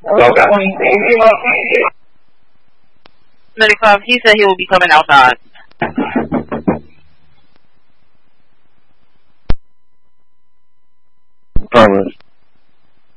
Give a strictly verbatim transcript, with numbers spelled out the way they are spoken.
Okay. Medicom, he said he will be coming outside. Promise.